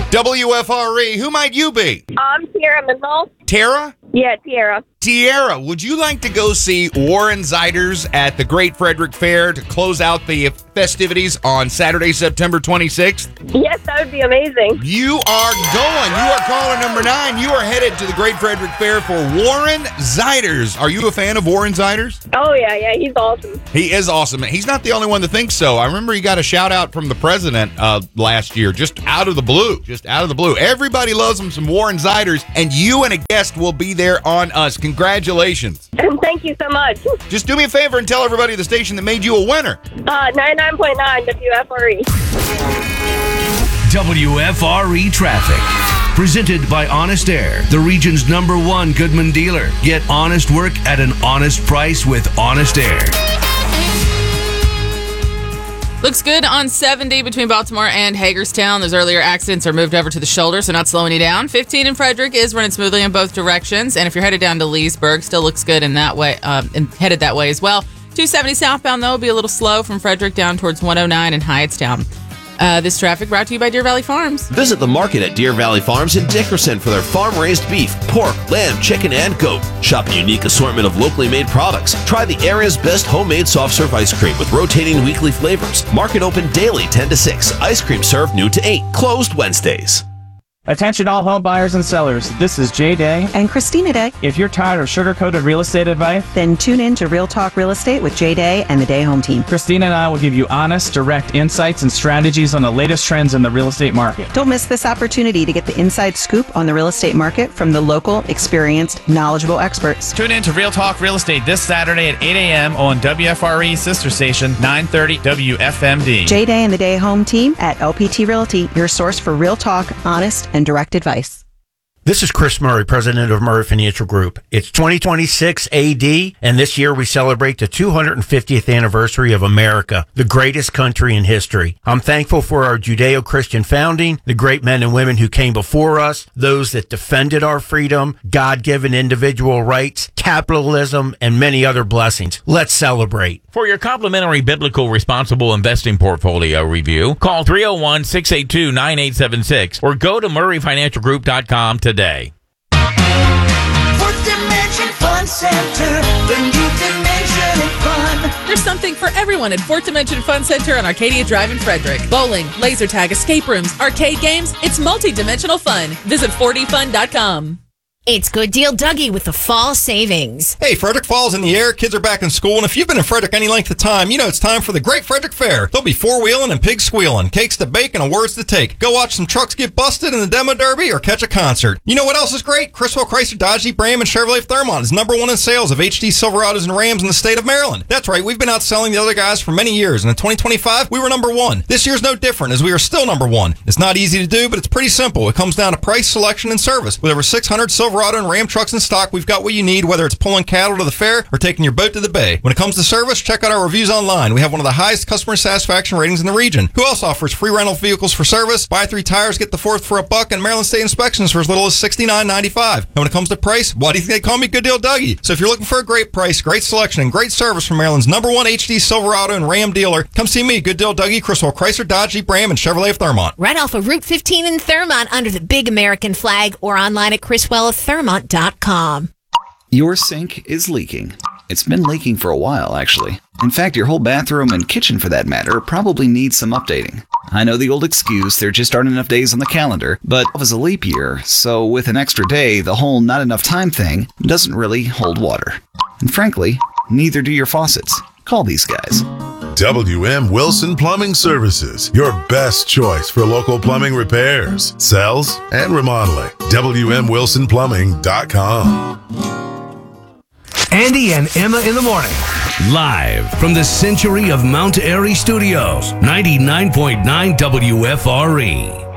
WFRE, who might you be? I'm Tiara Mendel. Tara? Yeah, Tiara. Tiara, would you like to go see Warren Zeiders at the Great Frederick Fair to close out the festivities on Saturday, September 26th? Yes, that would be amazing. You are going. You are caller number 9. You are headed to the Great Frederick Fair for Warren Zeiders. Are you a fan of Warren Zeiders? Oh, yeah, he's awesome. He is awesome. He's not the only one that thinks so. I remember he got a shout out from the president last year, just out of the blue. Everybody loves him some Warren Zeiders, and you and a guest will be there on us. Congratulations. And thank you so much. Just do me a favor and tell everybody the station that made you a winner. 99.9 WFRE. WFRE Traffic. Presented by Honest Air, the region's #1 Goodman dealer. Get honest work at an honest price with Honest Air. Looks good on 70 between Baltimore and Hagerstown. Those earlier accidents are moved over to the shoulder, so not slowing you down. 15 in Frederick is running smoothly in both directions. And if you're headed down to Leesburg, still looks good in that way, and headed that way as well. 270 southbound, though, will be a little slow from Frederick down towards 109 in Hyattstown. This traffic brought to you by Deer Valley Farms. Visit the market at Deer Valley Farms in Dickerson for their farm-raised beef, pork, lamb, chicken, and goat. Shop a unique assortment of locally made products. Try the area's best homemade soft-serve ice cream with rotating weekly flavors. Market open daily 10 to 6. Ice cream served noon to 8. Closed Wednesdays. Attention all home buyers and sellers, this is Jay Day and Christina Day. If you're tired of sugar-coated real estate advice, then tune in to Real Talk Real Estate with Jay Day and the Day Home Team. Christina and I will give you honest, direct insights and strategies on the latest trends in the real estate market. Don't miss this opportunity to get the inside scoop on the real estate market from the local, experienced, knowledgeable experts. Tune in to Real Talk Real Estate this Saturday at 8 a.m. on WFRE sister station 930 WFMD. Jay Day and the Day Home Team at LPT Realty, your source for real talk, honest, and direct advice. This is Chris Murray, president of Murray Financial Group. It's 2026 AD, and this year we celebrate the 250th anniversary of America, the greatest country in history. I'm thankful for our Judeo-Christian founding, the great men and women who came before us, those that defended our freedom, God-given individual rights, capitalism, and many other blessings. Let's celebrate. For your complimentary biblical responsible investing portfolio review, call 301-682-9876 or go to murrayfinancialgroup.com today. Fourth Dimension Fun Center, the new dimension in fun. There's something for everyone at Fourth Dimension Fun Center on Arcadia Drive in Frederick. Bowling, laser tag, escape rooms, arcade games, it's multi-dimensional fun. Visit 4dfun.com. It's Good Deal Dougie with the fall savings. Hey, Frederick Fall's in the air, kids are back in school, and if you've been in Frederick any length of time, you know it's time for the Great Frederick Fair. There'll be four-wheeling and pig squealing, cakes to bake and awards to take. Go watch some trucks get busted in the demo derby or catch a concert. You know what else is great? Criswell Chrysler Dodge Jeep Ram and Chevrolet Thermont is #1 in sales of HD Silverados and Rams in the state of Maryland. That's right, we've been outselling the other guys for many years, and in 2025, we were #1. This year's no different, as we are still #1. It's not easy to do, but it's pretty simple. It comes down to price, selection, and service. With over 600 Silverado and Ram trucks in stock, we've got what you need, whether it's pulling cattle to the fair or taking your boat to the bay. When it comes to service, check out our reviews online. We have one of the highest customer satisfaction ratings in the region. Who else offers free rental vehicles for service? Buy 3 tires, get the 4th for $1, and Maryland State inspections for as little as $69.95. And when it comes to price, why do you think they call me Good Deal Dougie? So if you're looking for a great price, great selection, and great service from Maryland's #1 HD Silverado and Ram dealer, come see me, Good Deal Dougie, Criswell Chrysler Dodge Jeep Ram, and Chevrolet of Thermont. Right off of Route 15 in Thermont under the big American flag or online at criswellofthermont.com. Your sink is leaking. It's been leaking for a while, actually. In fact, your whole bathroom and kitchen, for that matter, probably needs some updating. I know the old excuse, there just aren't enough days on the calendar, but it was a leap year, so with an extra day, the whole not enough time thing doesn't really hold water. And frankly, neither do your faucets. Call these guys. WM Wilson Plumbing Services, your best choice for local plumbing repairs, sales, and remodeling. WMWilsonPlumbing.com. Andy and Emma in the morning. Live from the Century of Mount Airy Studios, 99.9 WFRE.